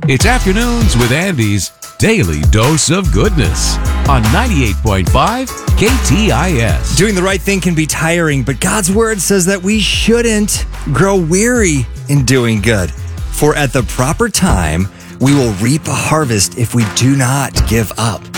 It's Afternoons with Andy's Daily Dose of Goodness on 98.5 KTIS. Doing the right thing can be tiring, but God's word says that we shouldn't grow weary in doing good. For at the proper time, we will reap a harvest if we do not give up.